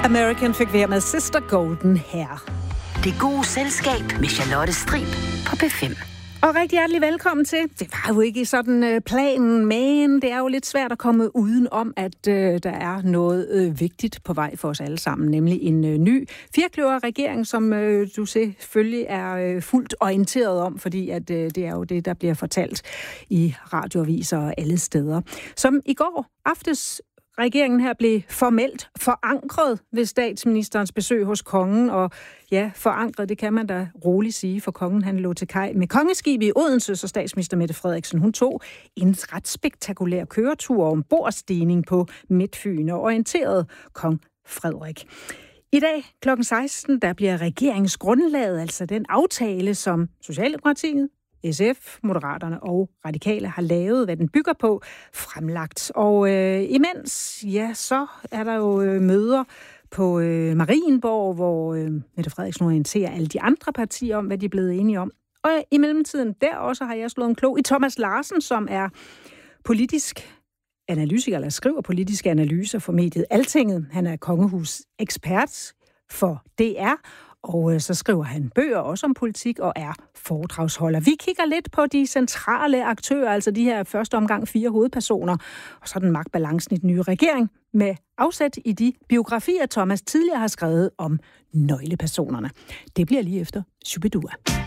American fik vi her med Sister Golden her. Det gode selskab med Charlotte Strib på P5. Og rigtig hjertelig velkommen til. Det var jo ikke sådan planen, men det er jo lidt svært at komme uden om, at der er noget vigtigt på vej for os alle sammen, nemlig en ny firkløverregering, som du selvfølgelig er fuldt orienteret om, fordi at det er jo det, der bliver fortalt i radioaviser og alle steder. Som i går aftes regeringen her blev formelt forankret ved statsministerens besøg hos kongen, og ja, forankret, det kan man da roligt sige, for kongen han lå til kaj med kongeskib i Odense, så statsminister Mette Frederiksen, hun tog en ret spektakulær køretur ombordstigning på Midtfyn og orienterede kong Frederik. I dag kl. 16, der bliver regeringsgrundlaget, altså den aftale, som Socialdemokratiet, SF, Moderaterne og Radikale har lavet, hvad den bygger på, fremlagt. Og imens, ja, så er der jo møder på Marienborg, hvor Mette Frederiksen orienterer alle de andre partier om, hvad de er blevet enige om. Og i mellemtiden, der også har jeg slået en klog i Thomas Larsen, som er politisk analytiker, eller skriver politiske analyser for mediet Altinget. Han er kongehus-ekspert for DR, og så skriver han bøger også om politik og er foredragsholder. Vi kigger lidt på de centrale aktører, altså de her første omgang 4 hovedpersoner, og så den magtbalancen i den nye regering, med afsæt i de biografier, Thomas tidligere har skrevet om nøglepersonerne. Det bliver lige efter Shubidua.